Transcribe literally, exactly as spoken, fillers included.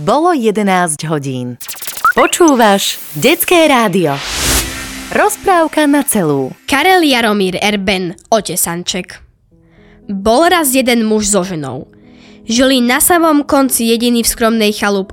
Bolo jedenásť hodín. Počúvaš Detské rádio. Rozprávka na celú. Karel Jaromír Erben, otesanček. Bol raz jeden muž so ženou. Žili na samom konci jediný v skromnej chalúbke